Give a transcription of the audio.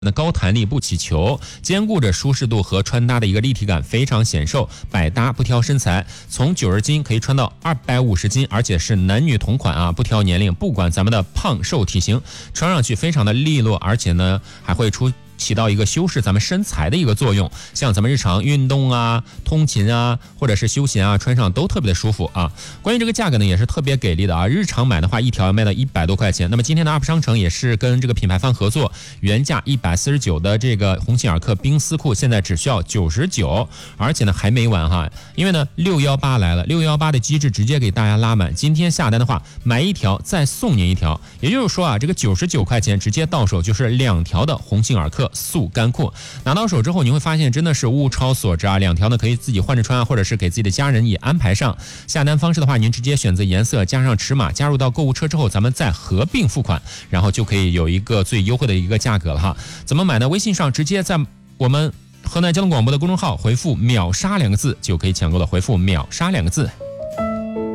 那高弹力不起球，兼顾着舒适度和穿搭的一个立体感，非常显瘦，百搭不挑身材，从90斤可以穿到250斤，而且是男女同款啊，不挑年龄，不管咱们的胖瘦体型，穿上去非常的利落，而且呢还会起到一个修饰咱们身材的一个作用，像咱们日常运动啊、通勤啊，或者是休闲啊，穿上都特别的舒服啊。关于这个价格呢，也是特别给力的啊。日常买的话，一条要卖到100多块钱。那么今天的 UP 商城也是跟这个品牌方合作，原价149的这个鸿星尔克冰丝裤，现在只需要99，而且呢还没完哈，因为呢618来了，618的机制直接给大家拉满。今天下单的话，买一条再送您一条，也就是说啊，这个99块钱直接到手就是2条的鸿星尔克速干裤，拿到手之后你会发现真的是物超所值啊！2条呢可以自己换着穿，或者是给自己的家人也安排上。下单方式的话，您直接选择颜色加上尺码，加入到购物车之后，咱们再合并付款，然后就可以有一个最优惠的一个价格了哈。怎么买呢？微信上直接在我们河南交通广播的公众号回复秒杀2个字就可以抢购了，回复秒杀2个字。